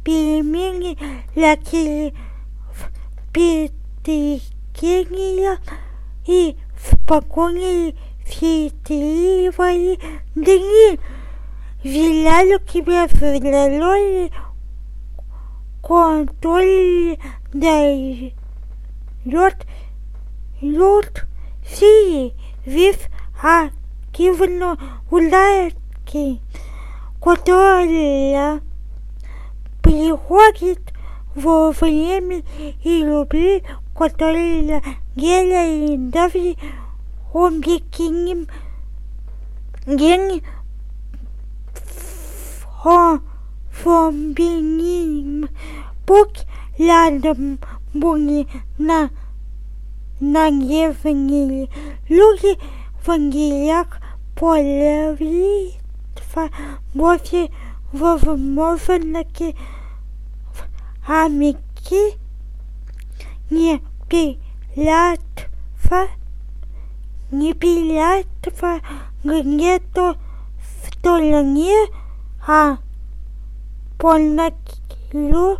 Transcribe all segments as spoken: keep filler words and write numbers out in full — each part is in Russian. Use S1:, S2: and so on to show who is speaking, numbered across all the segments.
S1: пельмени лякили в петекения и в погоне фильтровали дни. Виляли тебя в лоле, контроль дает лед сии, вив активно улайки, которая приходит во время и любви, которая геля и дави объективным ген фомбиним путь рядом буни на нагревании люди в ангелях полевитва вовсе возможности в амики не пилятва не пилятва где-то в стороне, а полностью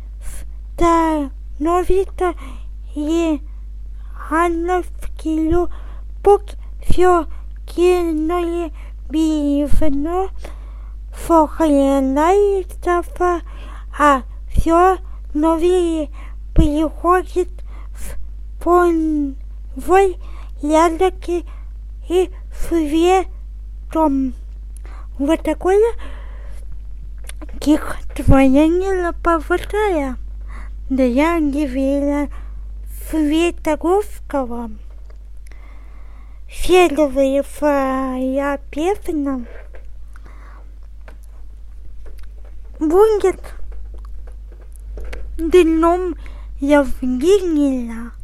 S1: становится и ановскую путь все кинули бивно сохраняется, а все новее приходит в понвой ядоки и светом. Вот такое стихотворение Лоповская для Гивеля Светогорского. Следующая песня будет днем Евгения.